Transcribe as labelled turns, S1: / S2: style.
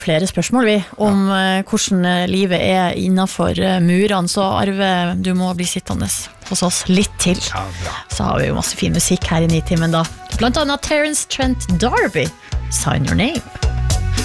S1: flere spørsmål vi om hvordan livet innenfor murene, så Arve, du må bli sittende hos oss litt til.
S2: Ja, bra.
S1: Så har vi jo masse fin musikk her i Nitimen da. Blant annet Terence Trent D'Arby, Sign Your Name.